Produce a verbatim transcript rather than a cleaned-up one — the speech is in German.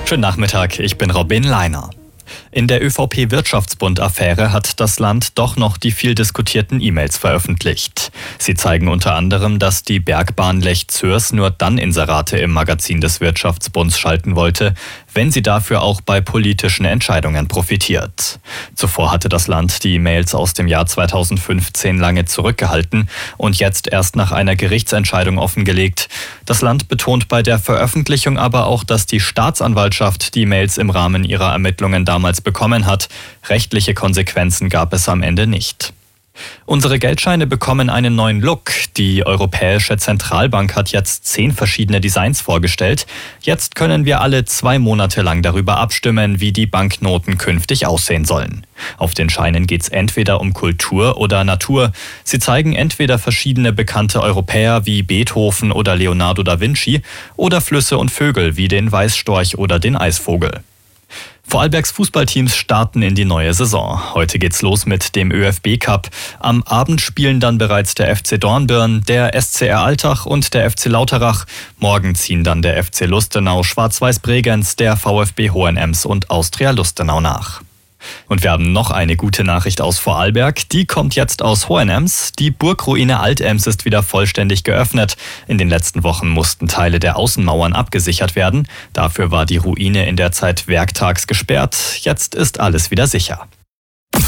Schönen Nachmittag, ich bin Robin Leiner. In der ÖVP-Wirtschaftsbund-Affäre hat das Land doch noch die viel diskutierten E-Mails veröffentlicht. Sie zeigen unter anderem, dass die Bergbahn Lech-Zürs nur dann Inserate im Magazin des Wirtschaftsbunds schalten wollte, wenn sie dafür auch bei politischen Entscheidungen profitiert. Zuvor hatte das Land die E-Mails aus dem Jahr zweitausendfünfzehn lange zurückgehalten und jetzt erst nach einer Gerichtsentscheidung offengelegt. Das Land betont bei der Veröffentlichung aber auch, dass die Staatsanwaltschaft die Mails im Rahmen ihrer Ermittlungen damals bekommen hat. Rechtliche Konsequenzen gab es am Ende nicht. Unsere Geldscheine bekommen einen neuen Look. Die Europäische Zentralbank hat jetzt zehn verschiedene Designs vorgestellt. Jetzt können wir alle zwei Monate lang darüber abstimmen, wie die Banknoten künftig aussehen sollen. Auf den Scheinen geht es entweder um Kultur oder Natur. Sie zeigen entweder verschiedene bekannte Europäer wie Beethoven oder Leonardo da Vinci oder Flüsse und Vögel wie den Weißstorch oder den Eisvogel. Vorarlbergs Fußballteams starten in die neue Saison. Heute geht's los mit dem ÖFB Cup. Am Abend spielen dann bereits der F C Dornbirn, der S C R Altach und der F C Lauterach. Morgen ziehen dann der F C Lustenau, Schwarz-Weiß Bregenz, der VfB Hohenems und Austria Lustenau nach. Und wir haben noch eine gute Nachricht aus Vorarlberg. Die kommt jetzt aus Hohenems. Die Burgruine Altems ist wieder vollständig geöffnet. In den letzten Wochen mussten Teile der Außenmauern abgesichert werden. Dafür war die Ruine in der Zeit werktags gesperrt. Jetzt ist alles wieder sicher.